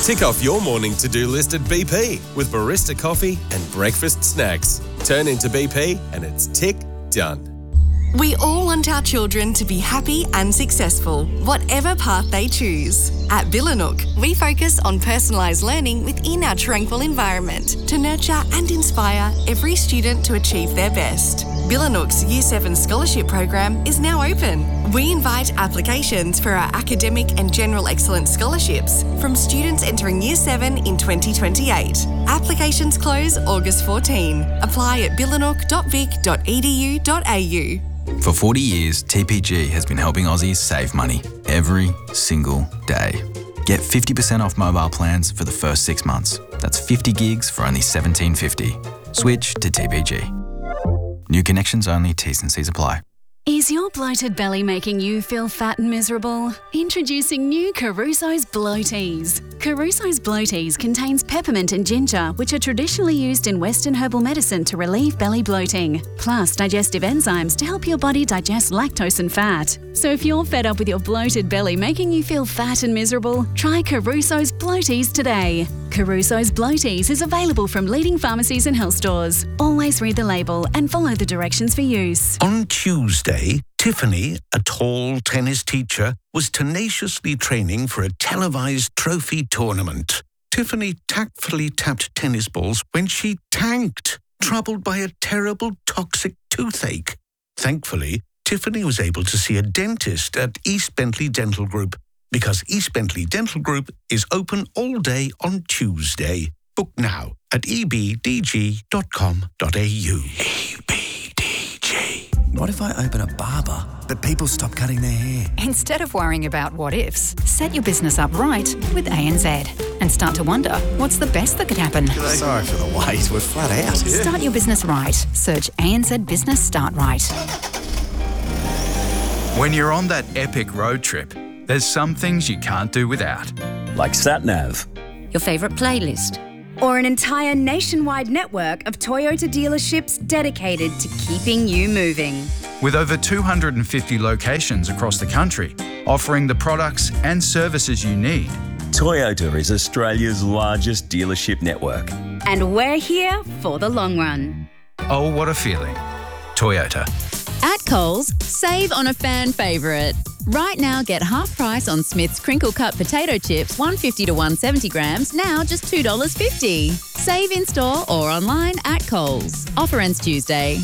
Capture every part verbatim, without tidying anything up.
Tick off your morning to-do list at B P with barista coffee and breakfast snacks. Turn into B P and it's tick done. We all want our children to be happy and successful, whatever path they choose. At Billanook, we focus on personalised learning within our tranquil environment to nurture and inspire every student to achieve their best. Billanook's Year seven Scholarship Program is now open. We invite applications for our academic and general excellence scholarships from students entering Year seven in twenty twenty-eight. Applications close August fourteenth. Apply at billanook dot vic dot e d u dot a u. For forty years, T P G has been helping Aussies save money every single day. Get fifty percent off mobile plans for the first six months. That's fifty gigs for only seventeen fifty. Switch to T P G. New connections only, T's and C's apply. Is your bloated belly making you feel fat and miserable? Introducing new Caruso's Bloaties. Caruso's Bloaties contains peppermint and ginger, which are traditionally used in Western herbal medicine to relieve belly bloating, plus digestive enzymes to help your body digest lactose and fat. So if you're fed up with your bloated belly making you feel fat and miserable, try Caruso's Bloaties today. Caruso's Bloaties is available from leading pharmacies and health stores. Always read the label and follow the directions for use. On Tuesday, Tiffany, a tall tennis teacher, was tenaciously training for a televised trophy tournament. Tiffany tactfully tapped tennis balls when she tanked, troubled by a terrible toxic toothache. Thankfully, Tiffany was able to see a dentist at East Bentley Dental Group, because East Bentley Dental Group is open all day on Tuesday. Book now at e b d g dot com dot a u. E B D G. What if I open a barber, but people stop cutting their hair? Instead of worrying about what ifs, set your business up right with A N Z and start to wonder what's the best that could happen. Sorry for the wait, we're flat out. Start your business right. Search A N Z Business Start Right. When you're on that epic road trip, there's some things you can't do without. Like SatNav. Your favourite playlist. Or an entire nationwide network of Toyota dealerships dedicated to keeping you moving. With over two hundred fifty locations across the country, offering the products and services you need. Toyota is Australia's largest dealership network. And we're here for the long run. Oh, what a feeling. Toyota. At Coles, save on a fan favourite. Right now, get half price on Smith's crinkle cut potato chips, one fifty to one seventy grams, now just two dollars fifty. Save in store or online at Coles. Offer ends Tuesday.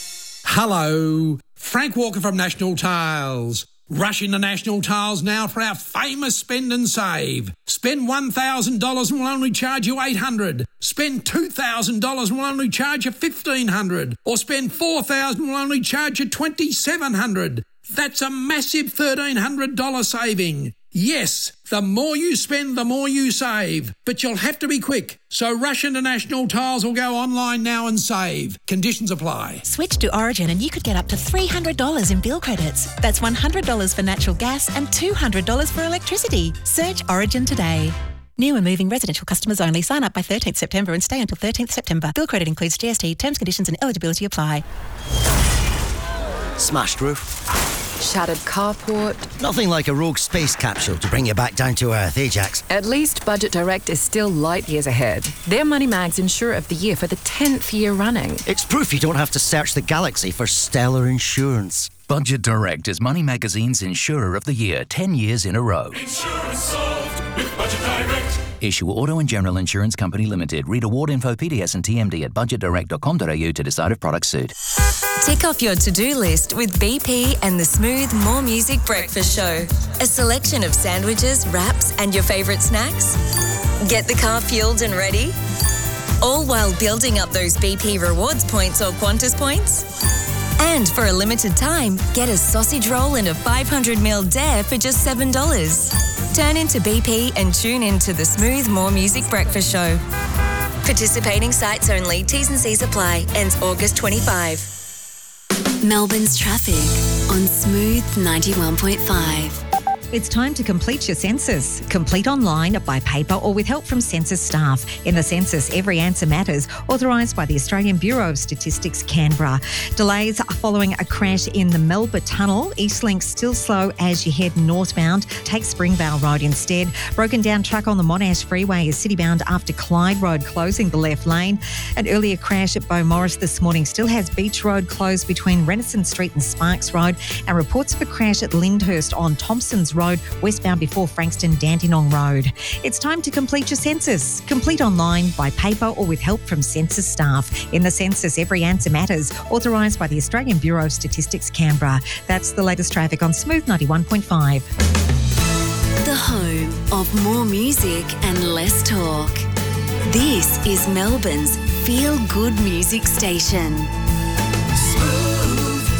Hello, Frank Walker from National Tiles. Rush into National Tiles now for our famous spend and save. Spend one thousand dollars and we'll only charge you eight hundred dollars. Spend two thousand dollars and we'll only charge you fifteen hundred dollars. Or spend four thousand dollars and we'll only charge you twenty-seven hundred dollars. That's a massive thirteen hundred dollars saving. Yes, the more you spend, the more you save. But you'll have to be quick. So rush into National Tiles or go online now and save. Conditions apply. Switch to Origin and you could get up to three hundred dollars in bill credits. That's one hundred dollars for natural gas and two hundred dollars for electricity. Search Origin today. New and moving residential customers only. Sign up by thirteenth September and stay until thirteenth September. Bill credit includes G S T. Terms, conditions and eligibility apply. Smashed roof. Shattered carport. Nothing like a rogue space capsule to bring you back down to earth, eh, Jax? At least Budget Direct is still light years ahead. They're Money Mag's Insurer of the Year for the tenth year running. It's proof you don't have to search the galaxy for stellar insurance. Budget Direct is Money Magazine's Insurer of the Year ten years in a row. Insurance solved with Budget Direct. Issue Auto and General Insurance Company Limited. Read award info, P D S and T M D at budget direct dot com dot a u to decide if products suit. Tick off your to-do list with B P and the Smooth More Music Breakfast Show. A selection of sandwiches, wraps and your favourite snacks. Get the car fueled and ready. All while building up those B P rewards points or Qantas points. And for a limited time, get a sausage roll and a five hundred milliliter dare for just seven dollars. Turn into B P and tune in to the Smooth More Music Breakfast Show. Participating sites only. T's and C's apply. Ends August twenty-fifth. Melbourne's traffic on Smooth ninety-one point five. It's time to complete your census. Complete online, by paper or with help from census staff. In the census, every answer matters. Authorised by the Australian Bureau of Statistics, Canberra. Delays following a crash in the Melbourne Tunnel. Eastlink still slow as you head northbound. Take Springvale Road instead. Broken down truck on the Monash Freeway is citybound after Clyde Road closing the left lane. An earlier crash at Beaumaris this morning still has Beach Road closed between Renaissance Street and Sparks Road. And reports of a crash at Lyndhurst on Thompson's Road, westbound before Frankston Dandenong Road. It's time to complete your census. Complete online, by paper or with help from census staff. In the census, every answer matters. Authorised by the Australian Bureau of Statistics, Canberra. That's the latest traffic on Smooth ninety-one point five. The home of more music and less talk. This is Melbourne's feel-good music station. Smooth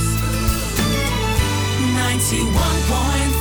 ninety-one point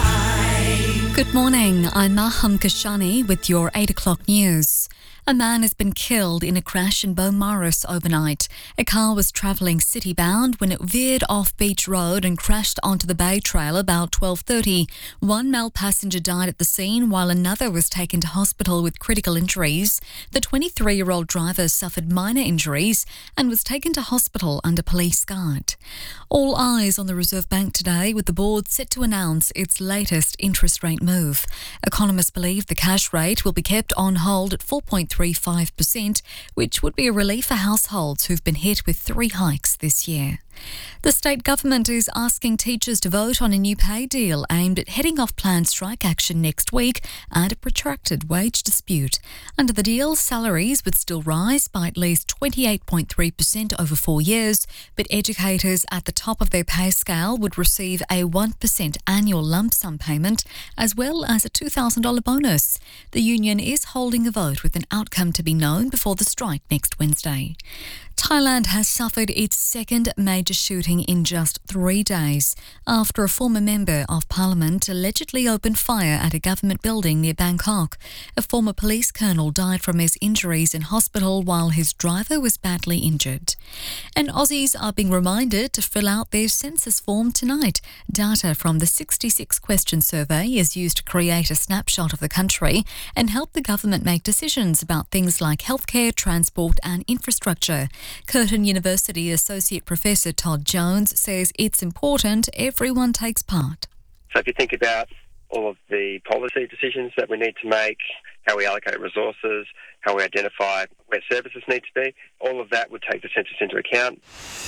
five. Good morning, I'm Maham Kashani with your eight o'clock news. A man has been killed in a crash in Beaumaris overnight. A car was travelling city-bound when it veered off Beach Road and crashed onto the Bay Trail about twelve thirty. One male passenger died at the scene while another was taken to hospital with critical injuries. The twenty-three-year-old driver suffered minor injuries and was taken to hospital under police guard. All eyes on the Reserve Bank today, with the board set to announce its latest interest rate move. Economists believe the cash rate will be kept on hold at four point three five percent, which would be a relief for households who've been hit with three hikes this year. The state government is asking teachers to vote on a new pay deal aimed at heading off planned strike action next week and a protracted wage dispute. Under the deal, salaries would still rise by at least twenty-eight point three percent over four years, but educators at the top of their pay scale would receive a one percent annual lump sum payment as well as a two thousand dollars bonus. The union is holding a vote with an outcome to be known before the strike next Wednesday. Thailand has suffered its second major shooting in just three days after a former member of parliament allegedly opened fire at a government building near Bangkok. A former police colonel died from his injuries in hospital while his driver was badly injured. And Aussies are being reminded to fill out their census form tonight. Data from the sixty-six question survey is used to create a snapshot of the country and help the government make decisions about things like healthcare, transport and infrastructure. Curtin University Associate Professor Todd Jones says it's important everyone takes part. So if you think about all of the policy decisions that we need to make, how we allocate resources, how we identify where services need to be, all of that would take the census into account.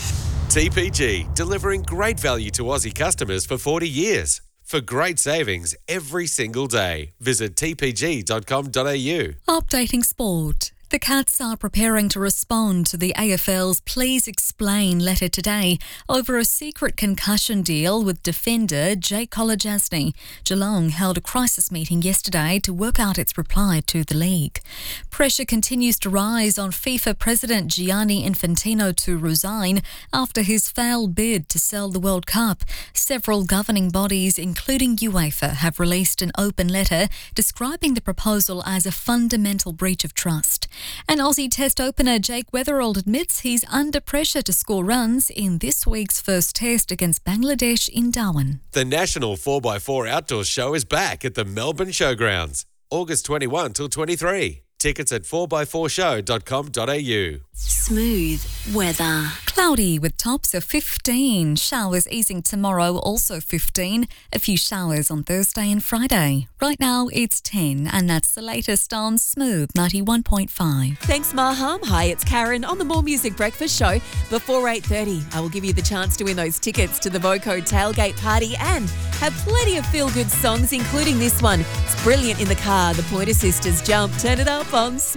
T P G, delivering great value to Aussie customers for forty years. For great savings every single day, visit t p g dot com dot a u. Updating sport. The Cats are preparing to respond to the A F L's Please Explain letter today over a secret concussion deal with defender Jake Kolodjasny. Geelong held a crisis meeting yesterday to work out its reply to the league. Pressure continues to rise on FIFA President Gianni Infantino to resign after his failed bid to sell the World Cup. Several governing bodies, including UEFA, have released an open letter describing the proposal as a fundamental breach of trust. And Aussie Test opener Jake Weatherald admits he's under pressure to score runs in this week's first test against Bangladesh in Darwin. The National four by four Outdoor Show is back at the Melbourne Showgrounds, August twenty-first till twenty-third. Tickets at four by four show dot com dot a u. Smooth weather. Cloudy with tops of fifteen. Showers easing tomorrow, also fifteen. A few showers on Thursday and Friday. Right now it's ten, and that's the latest on Smooth ninety-one point five. Thanks, Maham. Hi, it's Karen on the More Music Breakfast Show. Before eight thirty, I will give you the chance to win those tickets to the Voco Tailgate Party and have plenty of feel-good songs, including this one. It's brilliant in the car. The Pointer Sisters Jump. Turn it up on Smooth.